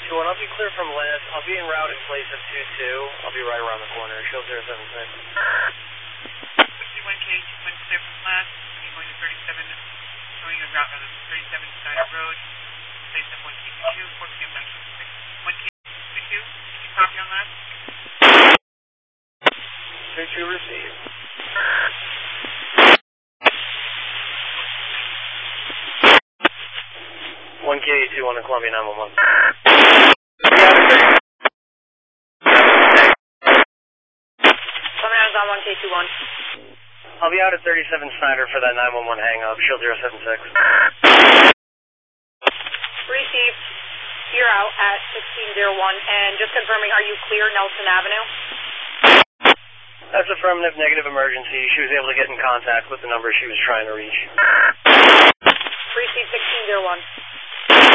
2-1, I'll be clear from left. I'll be en route in place of 2-2. I'll be right around the corner. Shield 076. 61K, 2-1 clear from left. You're going to 37, showing you route on 37 Snyder Road. Place of 1K22, 4 p.m. 1K22, did you copy on that? 2-2 received. 1K21 in Columbia 911. Columbia on 1K21. I'll be out at 37 Snyder for that 911 hang-up, Shield 076. Received. You're out at 1601, and just confirming, are you clear Nelson Avenue? That's affirmative, negative emergency. She was able to get in contact with the number she was trying to reach. Received 1601.